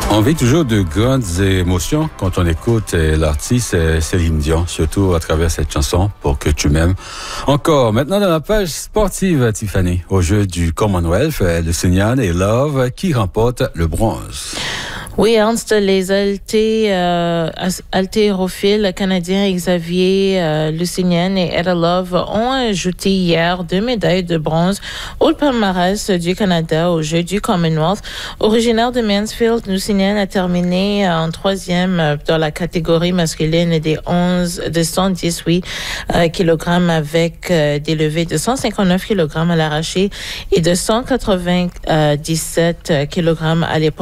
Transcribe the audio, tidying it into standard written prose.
On vit toujours de grandes émotions quand on écoute l'artiste Céline Dion, surtout à travers cette chanson « Pour que tu m'aimes ». Encore, maintenant dans la page sportive, Tiffany, au jeu du Commonwealth, Lusignan et Love qui remportent le bronze. Oui, Ernst, les haltérophiles canadiens Xavier Lusignan et Etta Love ont ajouté hier 2 médailles de bronze au palmarès du Canada au jeu du Commonwealth. Originaire de Mansfield, Lusignan a terminé en 3e dans la catégorie masculine des 118 kg avec des levées de 159 kg à l'arraché et de 197 kg à l'épaule.